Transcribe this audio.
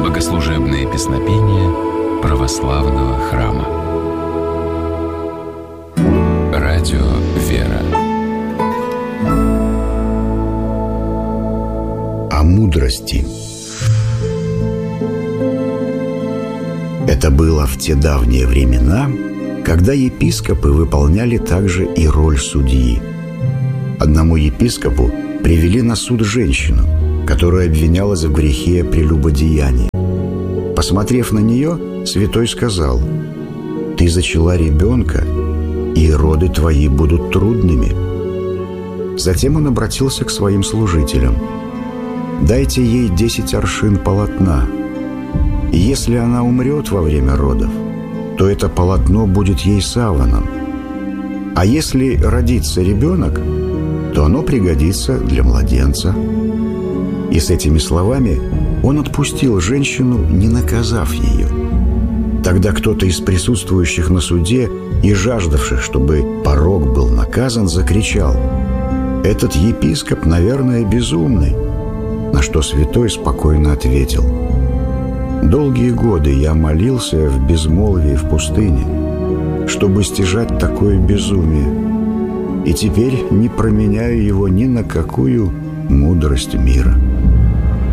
Богослужебные песнопения православного храма. Радио «Вера». О мудрости. Это было в те давние времена, когда епископы выполняли также и роль судьи. Одному епископу привели на суд женщину, которая обвинялась в грехе прелюбодеяния. Посмотрев на нее, святой сказал: «Ты зачала ребенка, и роды твои будут трудными». Затем он обратился к своим служителям: «Дайте ей 10 аршин полотна, и если она умрет во время родов, то это полотно будет ей саваном, а если родится ребенок, то оно пригодится для младенца». И с этими словами он отпустил женщину, не наказав ее. Тогда кто-то из присутствующих на суде и жаждавших, чтобы порок был наказан, закричал: «Этот епископ, наверное, безумный». На что святой спокойно ответил: «Долгие годы я молился в безмолвии в пустыне, чтобы стяжать такое безумие, и теперь не променяю его ни на какую мудрость мира».